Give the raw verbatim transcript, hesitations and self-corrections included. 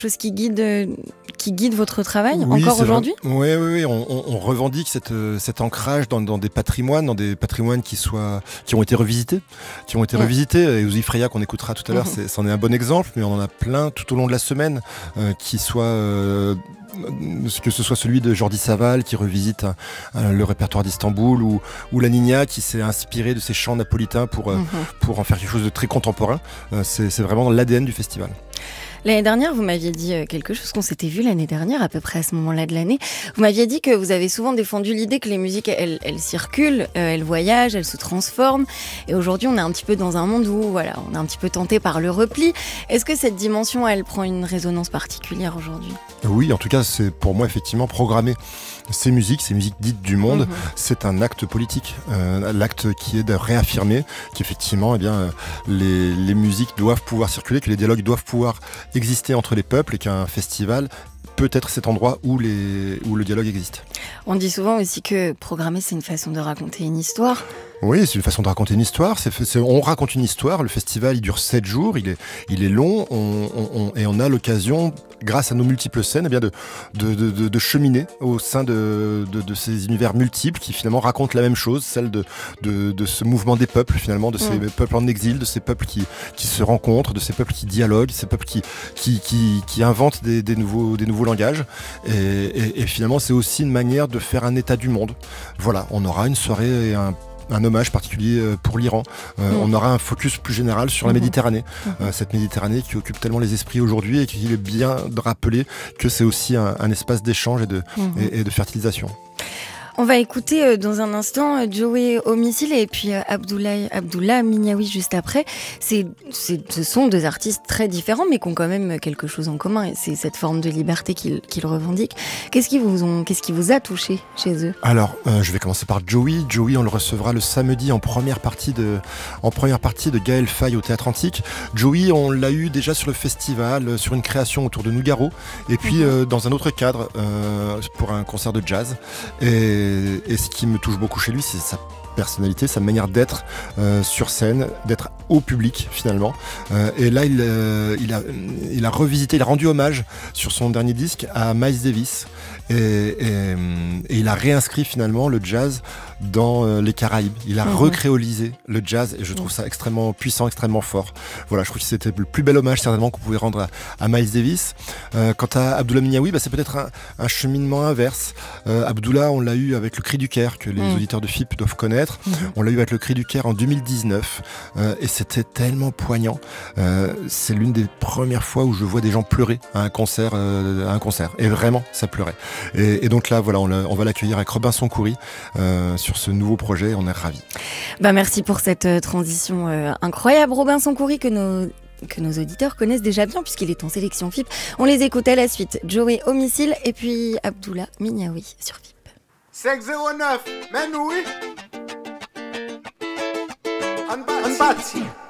chose qui guide, euh, qui guide votre travail oui, encore aujourd'hui ? Oui, oui, oui. On, on, on revendique cette, cet ancrage dans, dans des patrimoines, dans des patrimoines qui, soient, qui ont été revisités. Qui ont été mmh. revisités. Et Uzi Freya, qu'on écoutera tout à l'heure, mmh. c'en est un bon exemple, mais on en a plein tout au long de la semaine euh, qui soient... Euh, que ce soit celui de Jordi Savall qui revisite un, un, le répertoire d'Istanbul ou, ou La Niña qui s'est inspiré de ces chants napolitains pour, mmh. pour en faire quelque chose de très contemporain. Euh, c'est, c'est vraiment l'A D N du festival. L'année dernière, vous m'aviez dit quelque chose qu'on s'était vu l'année dernière, à peu près à ce moment-là de l'année. Vous m'aviez dit que vous avez souvent défendu l'idée que les musiques, elles, elles circulent, euh, elles voyagent, elles se transforment. Et aujourd'hui, on est un petit peu dans un monde où, voilà, on est un petit peu tenté par le repli. Est-ce que cette dimension, elle prend une résonance particulière aujourd'hui ? Oui, en tout cas, c'est pour moi effectivement programmé. Ces musiques, ces musiques dites du monde, mmh. c'est un acte politique, euh, l'acte qui est de réaffirmer qu'effectivement, eh bien, les, les musiques doivent pouvoir circuler, que les dialogues doivent pouvoir exister entre les peuples et qu'un festival peut être cet endroit où, les, où le dialogue existe. On dit souvent aussi que programmer, c'est une façon de raconter une histoire. Oui, c'est une façon de raconter une histoire. C'est, c'est, on raconte une histoire. Le festival, il dure sept jours. Il est, il est long. On, on, et on a l'occasion, grâce à nos multiples scènes, eh bien de, de, de, de cheminer au sein de, de, de ces univers multiples qui finalement racontent la même chose, celle de, de, de ce mouvement des peuples, finalement, de ces mmh. peuples en exil, de ces peuples qui, qui se rencontrent, de ces peuples qui dialoguent, ces peuples qui, qui, qui, qui inventent des, des, nouveaux, des nouveaux langages. Et, et, et finalement, c'est aussi une manière de faire un état du monde. Voilà, on aura une soirée et un un hommage particulier pour l'Iran. Euh, mmh. On aura un focus plus général sur la Méditerranée. Mmh. Euh, cette Méditerranée qui occupe tellement les esprits aujourd'hui et qu'il est bien de rappeler que c'est aussi un, un espace d'échange et de, mmh. et, et de fertilisation. On va écouter dans un instant Joey Homicile et puis Abdoulaye, Abdullah Minyawi juste après. C'est, c'est, ce sont deux artistes très différents mais qui ont quand même quelque chose en commun. Et c'est cette forme de liberté qu'ils, qu'ils revendiquent. Qu'est-ce qui vous ont, qu'est-ce qui vous a touché chez eux ? Alors, euh, je vais commencer par Joey. Joey, on le recevra le samedi en première partie de, en première partie de Gaël Faye au Théâtre Antique. Joey, on l'a eu déjà sur le festival, sur une création autour de Nougaro et puis mmh. euh, dans un autre cadre euh, pour un concert de jazz. Et Et, et ce qui me touche beaucoup chez lui, c'est sa personnalité, sa manière d'être euh, sur scène, d'être au public finalement. Euh, et là, il, euh, il, a, il a revisité, il a rendu hommage sur son dernier disque à Miles Davis. Et, et, et il a réinscrit finalement le jazz dans euh, les Caraïbes. Il a mmh. recréolisé le jazz et je trouve ça extrêmement puissant, extrêmement fort. Voilà, je trouve que c'était le plus bel hommage certainement qu'on pouvait rendre à, à Miles Davis. Euh, quant à Abdullah Minyawi, bah, c'est peut-être un, un cheminement inverse. Euh, Abdullah, on l'a eu avec le Cri du Caire que les mmh. auditeurs de F I P doivent connaître. Mmh. On l'a eu avec le Cri du Caire en deux mille dix-neuf euh, et c'était tellement poignant. Euh, c'est l'une des premières fois où je vois des gens pleurer à un concert, euh, à un concert. Et vraiment, ça pleurait. Et, et donc là, voilà, on, on va l'accueillir avec Robinson Khoury euh, sur ce nouveau projet. On est ravis. Bah merci pour cette euh, transition euh, incroyable, Robinson Khoury, que nos que nos auditeurs connaissent déjà bien puisqu'il est en sélection F I P. On les écoute à la suite. Joey Homicile et puis Abdullah Minyawi sur F I P. cinq zéro neuf, mais oui. Anbati.